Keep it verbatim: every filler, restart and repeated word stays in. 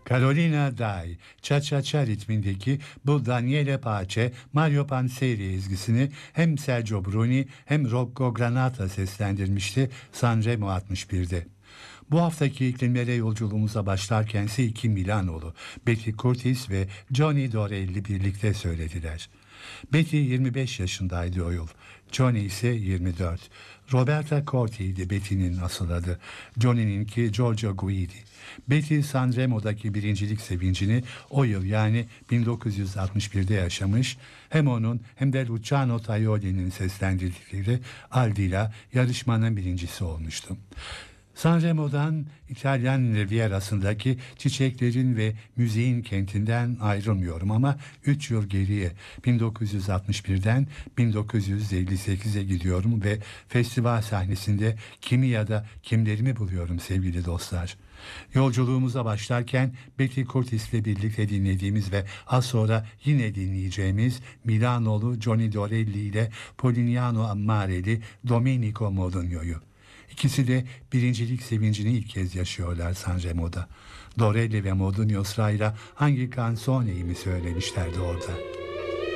Carolina Dai, Cha Cha Cha ritmindeki bu Daniele Pace, Mario Panzeri ezgisini hem Sergio Bruni hem Rocco Granata seslendirmişti Sanremo altmış birde. Bu haftaki iklimlere yolculuğumuza başlarken ise iki Milanoğlu, Betty Curtis ve Johnny Dorelli birlikte söylediler. Betty yirmi beş yaşındaydı o yıl, Johnny ise yirmi dört. Roberta Corti'ydi Betty'nin asıl adı, Johnny'ninki Giorgio Guidi. Betty Sanremo'daki birincilik sevincini o yıl yani bin dokuz yüz altmış birde yaşamış, hem onun hem de Luciano Tajoli'nin seslendirdikleri Aldila yarışmanın birincisi olmuştu. Sanremo'dan İtalyan Riviera'sındaki çiçeklerin ve müziğin kentinden ayrılmıyorum ama üç yıl geriye bin dokuz yüz altmış birden bin dokuz yüz elli sekize gidiyorum ve festival sahnesinde kimi ya da kimlerimi buluyorum sevgili dostlar. Yolculuğumuza başlarken Betty Curtis'le birlikte dinlediğimiz ve az sonra yine dinleyeceğimiz Milanoğlu Johnny Dorelli ile Polignano Ammareli Domenico Modugno'yu. İkisi de birincilik sevincini ilk kez yaşıyorlar Sanremo'da. Dorelli ve Modugno sırayla hangi canzone'yi mi söylemişlerdi orada?